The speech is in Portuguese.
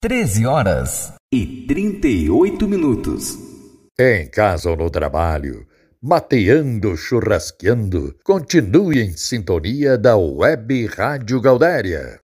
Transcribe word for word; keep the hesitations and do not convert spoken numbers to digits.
treze horas e trinta e oito minutos. Em casa ou no trabalho, mateando, churrasqueando, continue em sintonia da Web Rádio Gaudéria.